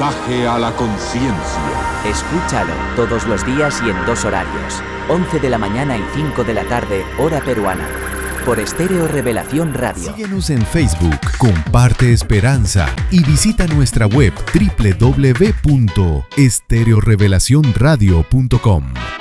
mensaje a la conciencia. Escúchalo todos los días y en 2 horarios, 11 de la mañana y 5 de la tarde, hora peruana. Por Estéreo Revelación Radio. Síguenos en Facebook, comparte esperanza y visita nuestra web www.estereorevelacionradio.com.